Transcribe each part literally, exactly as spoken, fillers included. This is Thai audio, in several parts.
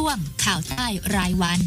วงข่าวใต้รายวัน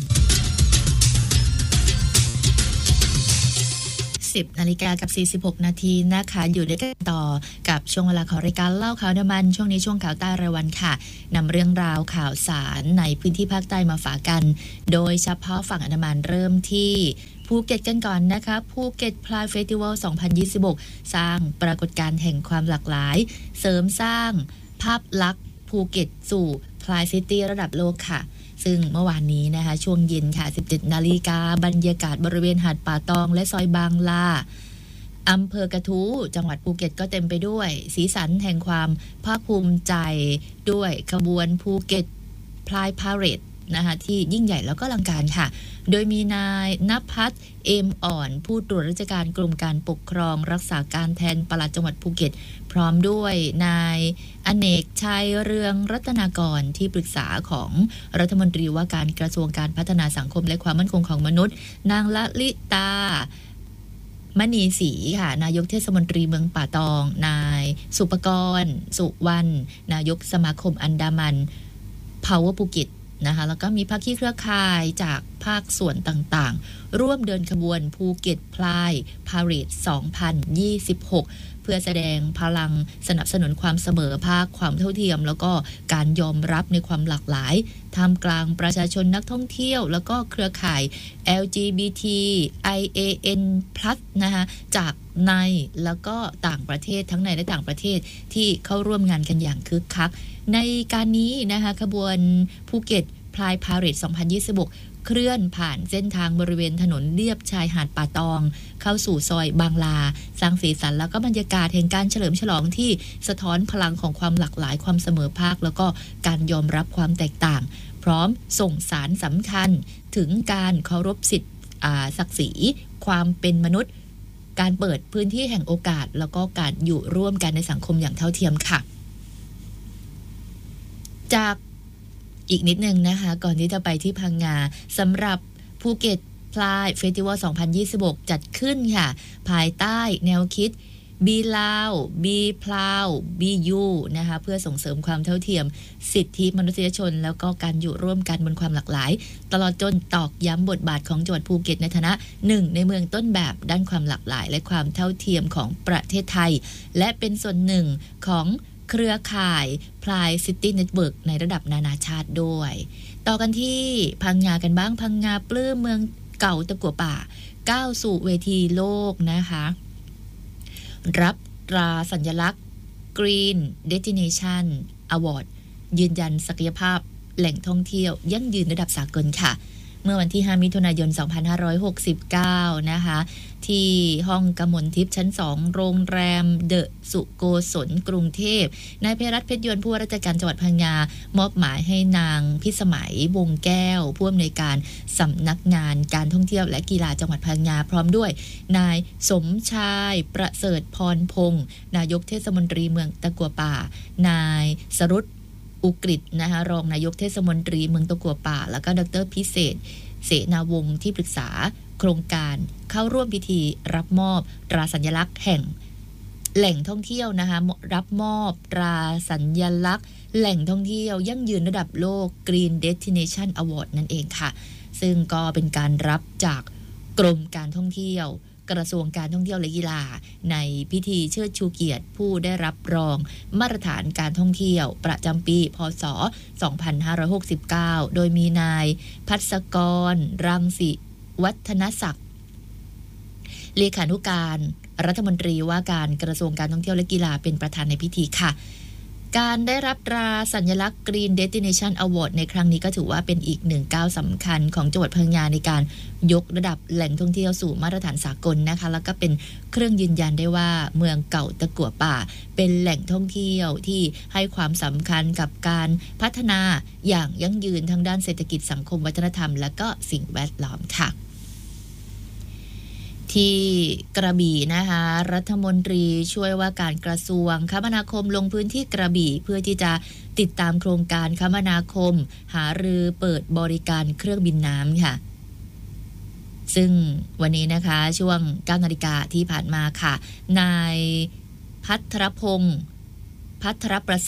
สิบนาฬิกากับสี่สิบหกนาทีนะคะอยู่ด้วยกันต่อกับช่วงเวลาของรายการเล่าข่าวน้ำมันช่วงนี้ช่วงข่าวใต้รายวันค่ะนำเรื่องราวข่าวสารในพื้นที่ภาคใต้มาฝากกันโดยเฉพาะฝั่งอันดามันเริ่มที่ภูเก็ตกันก่อนนะคะภูเก็ตพลายเฟสติวัลสองพันยี่สิบหกสร้างปรากฏการณ์แห่งความหลากหลายเสริมสร้างภาพลักษณ์ภูเก็ตสู่พลายซิตี้ระดับโลกค่ะซึ่งเมื่อวานนี้นะคะช่วงเย็นค่ะ สิบเจ็ดนาฬิกาบรรยากาศบริเวณหาดป่าตองและซอยบางลาอำเภอกระทู้จังหวัดภูเก็ตก็เต็มไปด้วยสีสันแห่งความภาคภูมิใจด้วยขบวนภูเก็ตพลายพาเหรดนะคะที่ยิ่งใหญ่แล้วก็อลังการค่ะโดยมีนายณภัทรเอมอ่อนผู้ตรวจราชการกรมการปกครองรักษาการแทนปลัดจังหวัดภูเก็ตพร้อมด้วยนายอเนกชัยเรืองรัตนากรที่ปรึกษาของรัฐมนตรีว่าการกระทรวงการพัฒนาสังคมและความมั่นคงของมนุษย์นางละลิตามณีศรีค่ะนายกเทศมนตรีเมืองป่าตองนายสุปกรณ์สุวรรณนายกสมาคมอันดามัน Power ภูเก็ตนะคะแล้วก็มีภาคีเครือข่ายจากภาคส่วนต่างๆร่วมเดินขบวนภูเก็ตพลายพาเหรดสองพันยี่สิบหกเพื่อแสดงพลังสนับสนุนความเสมอภาคความเท่าเทียมแล้วก็การยอมรับในความหลากหลายท่ามกลางประชาชนนักท่องเที่ยวแล้วก็เครือข่าย แอล จี บี ที ไอ เอ เอ็น พลัส นะคะจากในแล้วก็ต่างประเทศทั้งในและต่างประเทศที่เข้าร่วมงานกันอย่างคึกคักในการนี้นะคะขบวนภูเก็ตพลายพาเหรดสองพันยี่สิบหกเคลื่อนผ่านเส้นทางบริเวณถนนเลียบชายหาดป่าตองเข้าสู่ซอยบางลาสร้างสีสันแล้วก็บรรยากาศแห่งการเฉลิมฉลองที่สะท้อนพลังของความหลากหลายความเสมอภาคแล้วก็การยอมรับความแตกต่างพร้อมส่งสารสำคัญถึงการเคารพสิทธิศักดิ์ศรีความเป็นมนุษย์การเปิดพื้นที่แห่งโอกาสแล้วก็การอยู่ร่วมกันในสังคมอย่างเท่าเทียมค่ะจากอีกนิดนึงนะคะก่อนที่จะไปที่พังงาสำหรับภูเก็ตพลายเฟสติวัลสองพันยี่สิบหกจัดขึ้นค่ะภายใต้แนวคิด Be Loud Be Proud Be You นะคะเพื่อส่งเสริมความเท่าเทียมสิทธิมนุษยชนแล้วก็การอยู่ร่วมกันบนความหลากหลายตลอดจนตอกย้ำบทบาทของจังหวัดภูเก็ตในฐานะหนึ่งในเมืองต้นแบบด้านความหลากหลายและความเท่าเทียมของประเทศไทยและเป็นส่วนหนึ่งของเครือข่ายพลายซิตี้เน็ตเวิร์กในระดับนานาชาติด้วยต่อกันที่พังงากันบ้างพังงาปลื้มเมืองเก่าตะกั่วป่าก้าวสู่เวทีโลกนะคะรับตราสัญลักษณ์ Green Destination Award ยืนยันศักยภาพแหล่งท่องเที่ยวยั่งยืนระดับสากลค่ะเมื่อวันที่ห้ามิถุนายนสองพันห้าร้อยหกสิบเก้านะคะที่ห้องกมลทิพย์ชั้นสองโรงแรมเดอะสุโกศลกรุงเทพนายเพรัตน์เพชรยนต์ผู้ว่าราชการจังหวัดพังงามอบหมายให้นางพิสมัยวงแก้วผู้อำนวยการสำนักงานการท่องเที่ยวและกีฬาจังหวัดพังงาพร้อมด้วยนายสมชายประเสริฐพรพงศ์นายกเทศมนตรีเมืองตะกั่วป่านายสรุตอุกฤษนะคะรองนายกเทศมนตรีเมืองตะกั่วป่าแล้วก็ดร.พิเศษเสนาวงศ์ที่ปรึกษาโครงการเข้าร่วมพิธีรับมอบตราสัญลักษณ์แห่งแหล่งท่องเที่ยวนะคะรับมอบตราสัญลักษณ์แหล่งท่องเที่ยวยั่งยืนระดับโลก Green Destination Award นั่นเองค่ะซึ่งก็เป็นการรับจากกรมการท่องเที่ยวกระทรวงการท่องเที่ยวและกีฬาในพิธีเชิดชูเกียรติผู้ได้รับรองมาตรฐานการท่องเที่ยวประจำปีพ.ศ. สองพันห้าร้อยหกสิบเก้าโดยมีนายภัสกรรังสิวัฒนศักดิ์เลขานุการรัฐมนตรีว่าการกระทรวงการท่องเที่ยวและกีฬาเป็นประธานในพิธีค่ะการได้รับตราสัญลักษณ์ Green Destination Award ในครั้งนี้ก็ถือว่าเป็นอีกหนึ่งก้าวสำคัญของจังหวัดพังงาในการยกระดับแหล่งท่องเที่ยวสู่มาตรฐานสากลนะคะแล้วก็เป็นเครื่องยืนยันได้ว่าเมืองเก่าตะกั่วป่าเป็นแหล่งท่องเที่ยวที่ให้ความสำคัญกับการพัฒนาอย่างยั่งยืนทั้งด้านเศรษฐกิจสังคมวัฒนธรรมและก็สิ่งแวดล้อมค่ะที่กระบี่นะคะรัฐมนตรีช่วยว่าการกระทรวงคมนาคมลงพื้นที่กระบี่เพื่อที่จะติดตามโครงการคมนาคมหารือเปิดบริการเครื่องบินน้ำค่ะซึ่งวันนี้นะคะช่วง เก้านาฬิกาที่ผ่านมาค่ะนายภัทรพงศ์ภัทรประสิทธิ์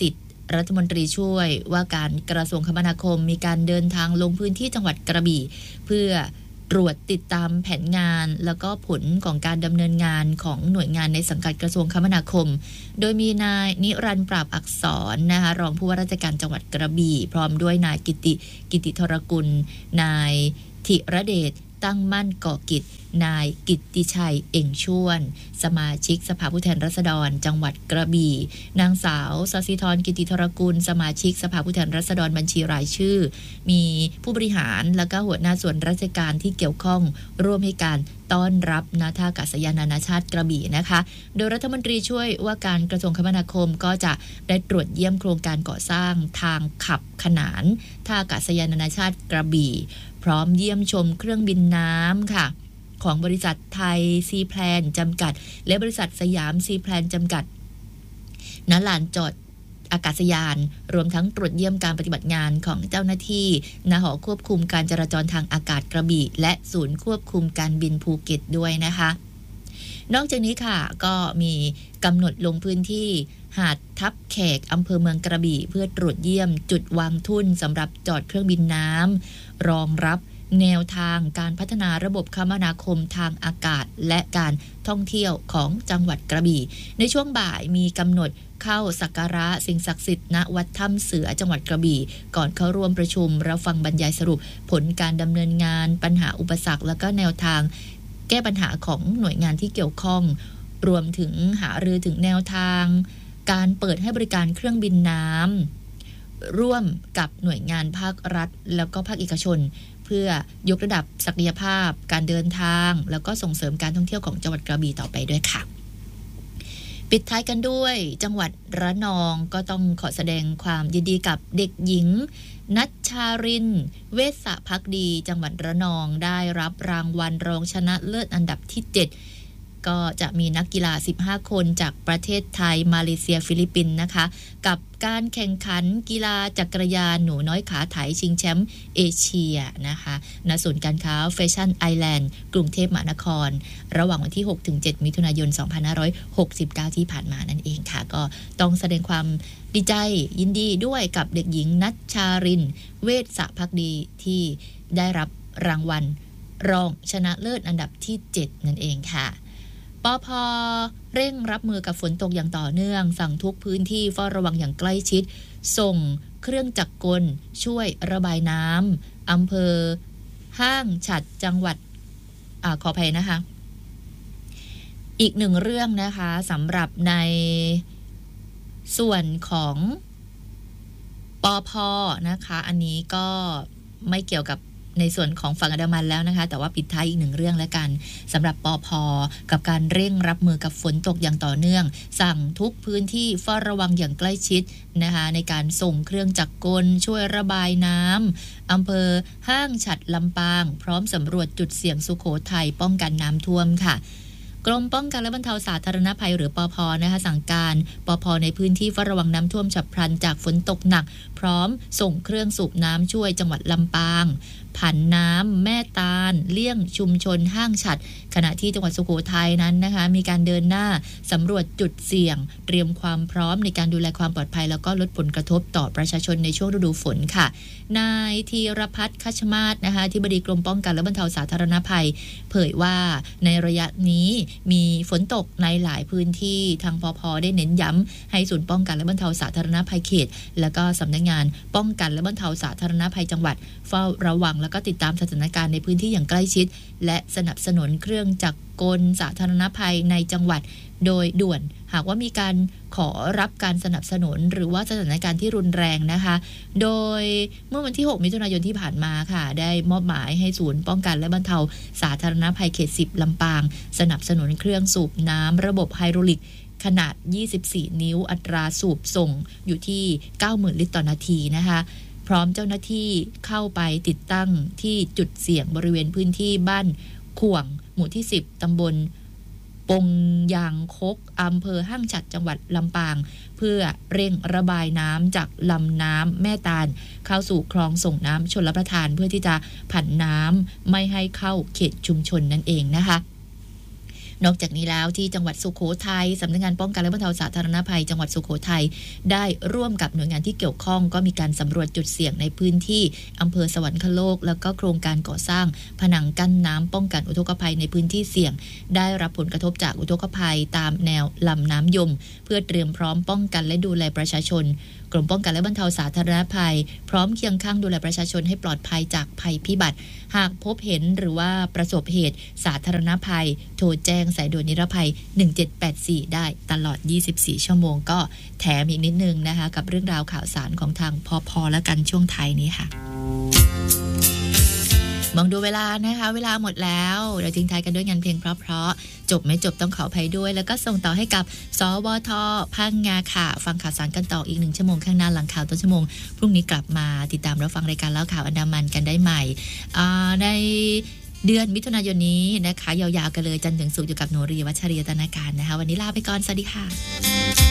รัฐมนตรีช่วยว่าการกระทรวงคมนาคมมีการเดินทางลงพื้นที่จังหวัดกระบี่เพื่อตรวจติดตามแผนงานแล้วก็ผลของการดำเนินงานของหน่วยงานในสังกัดกระทรวงคมนาคมโดยมีนายนิรันดร์ปราบอักษรนะคะรองผู้ว่าราชการจังหวัดกระบี่พร้อมด้วยนายกิติกิติธรกุลนายธิรเดชตั้งมั่นก่อกิจนายกิตติชัยเอ่งช่วนสมาชิกสภาผู้แทนราษฎรจังหวัดกระบี่นางสาวสศิธรกิติธรกุลสมาชิกสภาผู้แทนราษฎรบัญชีรายชื่อมีผู้บริหารและก็หัวหน้าส่วนราชการที่เกี่ยวข้องร่วมให้การต้อนรับณท่าอากาศยานนานาชาติกระบี่นะคะโดยรัฐมนตรีช่วยว่าการกระทรวงคมนาคมก็จะได้ตรวจเยี่ยมโครงการก่อสร้างทางขับขนานท่าอากาศยานนานาชาติกระบี่พร้อมเยี่ยมชมเครื่องบินน้ำค่ะของบริษัทไทยซีแพลนจำกัดและบริษัทสยามซีแพลนจำกัดณลานจอดอากาศยานรวมทั้งตรวจเยี่ยมการปฏิบัติงานของเจ้าหน้าที่ณหอควบคุมการจราจรทางอากาศกระบี่และศูนย์ควบคุมการบินภูเก็ตด้วยนะคะนอกจากนี้ค่ะก็มีกำหนดลงพื้นที่หาดทับแขกอำเภอเมืองกระบี่เพื่อตรวจเยี่ยมจุดวางทุ่นสำหรับจอดเครื่องบินน้ำรองรับแนวทางการพัฒนาระบบคมนาคมทางอากาศและการท่องเที่ยวของจังหวัดกระบี่ในช่วงบ่ายมีกำหนดเข้าสักการะสิ่งศักดิ์สิทธิ์ณวัดถ้ำเสือจังหวัดกระบี่ก่อนเข้าร่วมประชุมรับฟังบรรยายสรุปผลการดำเนินงานปัญหาอุปสรรคและก็แนวทางแก้ปัญหาของหน่วยงานที่เกี่ยวข้องรวมถึงหารือถึงแนวทางการเปิดให้บริการเครื่องบินน้ำร่วมกับหน่วยงานภาครัฐแล้วก็ภาคเอกชนเพื่อยกระดับศักยภาพการเดินทางแล้วก็ส่งเสริมการท่องเที่ยวของจังหวัดกระบี่ต่อไปด้วยค่ะปิดท้ายกันด้วยจังหวัดระนองก็ต้องขอแสดงความยินดีกับเด็กหญิงนัชชารินเวชภักดีจังหวัดระนองได้รับรางวัลรองชนะเลิศอันดับที่เจ็ดก็จะมีนักกีฬาสิบห้าคนจากประเทศไทยมาเลเซียฟิลิปปินส์นะคะกับการแข่งขันกีฬาจักรยานหนูน้อยขาไถชิงแชมป์เอเชียนะคะณศูนย์การค้าแฟชั่นไอแลนด์กรุงเทพมหานครระหว่างวันที่ หกถึงเจ็ด มิถุนายน สองพันห้าร้อยหกสิบเก้า ที่ผ่านมานั่นเองค่ะก็ต้องแสดงความดีใจยินดีด้วยกับเด็กหญิงนัชชารินเวชภักดีที่ได้รับรางวัลรองชนะเลิศอันดับที่เจ็ดนั่นเองค่ะปภ.เร่งรับมือกับฝนตกอย่างต่อเนื่องสั่งทุกพื้นที่เฝ้าระวังอย่างใกล้ชิดส่งเครื่องจักรกลช่วยระบายน้ำอำเภอห้างฉัตรจังหวัดอ่าขออภัยนะคะอีกหนึ่งเรื่องนะคะสำหรับในส่วนของปภ.นะคะอันนี้ก็ไม่เกี่ยวกับในส่วนของฝั่งอันดามันแล้วนะคะแต่ว่าปิดท้ายอีกหนึ่งเรื่องแล้วกันสำหรับปภ.กับการเร่งรับมือกับฝนตกอย่างต่อเนื่องสั่งทุกพื้นที่เฝ้าระวังอย่างใกล้ชิดนะคะในการส่งเครื่องจักรกลช่วยระบายน้ำอำเภอห้างฉัตรลำปางพร้อมสำรวจจุดเสี่ยงสุโขทัยป้องกันน้ำท่วมค่ะกรมป้องกันและบรรเทาสาธารณภัยหรือปภ.นะคะสั่งการปภ.ในพื้นที่เฝ้าระวังน้ำท่วมฉับพลันจากฝนตกหนักพร้อมส่งเครื่องสูบน้ำช่วยจังหวัดลำปางผันน้ำแม่ตาลเลี่ยงชุมชนห้างฉัตรขณะที่จังหวัดสุโขทัยนั้นนะคะมีการเดินหน้าสำรวจจุดเสี่ยงเตรียมความพร้อมในการดูแลความปลอดภัยแล้วก็ลดผลกระทบต่อประชาชนในช่วงฤดูฝนค่ะนายธีรพัฒน์คัชมาศนะคะที่บดีกรมป้องกันและบรรเทาสาธารณภัยเผยว่าในระยะนี้มีฝนตกในหลายพื้นที่ทางปภ.ได้เน้นย้ำให้ศูนย์ป้องกันและบรรเทาสาธารณภัยเขตและก็สำนักงานป้องกันและบรรเทาสาธารณภัยจังหวัดเฝ้าระวังแล้วก็ติดตามสถานการณ์ในพื้นที่อย่างใกล้ชิดและสนับสนุนเครื่องจักรกลสาธารณภัยในจังหวัดโดยด่วนหากว่ามีการขอรับการสนับสนุนหรือว่าสถานการณ์ที่รุนแรงนะคะโดยเมื่อวันที่หกมิถุนายนที่ผ่านมาค่ะได้มอบหมายให้ศูนย์ป้องกันและบรรเทาสาธารณภัยเขตสิบลำปางสนับสนุนเครื่องสูบน้ำระบบไฮดรอลิกขนาดยี่สิบสี่นิ้วอัตราสูบส่งอยู่ที่ เก้าหมื่น ลิตรต่อนาทีนะคะพร้อมเจ้าหน้าที่เข้าไปติดตั้งที่จุดเสี่ยงบริเวณพื้นที่บ้านข่วงหมู่ที่สิบตำบลปงยางคกอำเภอห้างฉัตรจังหวัดลำปางเพื่อเร่งระบายน้ำจากลำน้ำแม่ตาลเข้าสู่คลองส่งน้ำชลประทานเพื่อที่จะผันน้ำไม่ให้เข้าเขตชุมชนนั่นเองนะคะนอกจากนี้แล้วที่จังหวัดสุโขทัยสำนักงานป้องกันและบรรเทาสาธารณภัยจังหวัดสุโขทัยได้ร่วมกับหน่วยงานที่เกี่ยวข้องก็มีการสำรวจจุดเสี่ยงในพื้นที่อำเภอสวรรคโลกแล้วก็โครงการก่อสร้างผนังกั้นน้ำป้องกันอุทกภัยในพื้นที่เสี่ยงได้รับผลกระทบจากอุทกภัยตามแนวลำน้ำยมเพื่อเตรียมพร้อมป้องกันและดูแลประชาชนกรมป้องกันและบรรเทาสาธารณภัยพร้อมเคียงข้างดูแลประชาชนให้ปลอดภัยจากภัยพิบัติหากพบเห็นหรือว่าประสบเหตุสาธารณภัยโทรแจ้งสายด่วนนิรภัยหนึ่งเจ็ดแปดสี่ได้ตลอดยี่สิบสี่ชั่วโมงก็แถมอีกนิดนึงนะคะกับเรื่องราวข่าวสารของทางพพและกันช่วงไทยนี้ค่ะมองดูเวลานะคะเวลาหมดแล้วเราทิ้งท้ายกันด้วยงานเพลงเพราะๆจบไม่จบต้องขออภัยด้วยแล้วก็ส่งต่อให้กับสวทพังงาค่ะฟังข่าวสารกันต่ออีกหนึ่งชั่วโมงข้างหน้าหลังข่าวต้นชั่วโมงพรุ่งนี้กลับมาติดตามรับฟังรายการเล่าข่าวอันดามันกันได้ใหม่ในเดือนมิถุนายนนี้นะคะยาวๆกันเลยจันทร์ถึงศุกร์อยู่กับหนูรีวัชรียตนาการนะคะวันนี้ลาไปก่อนสวัสดีค่ะ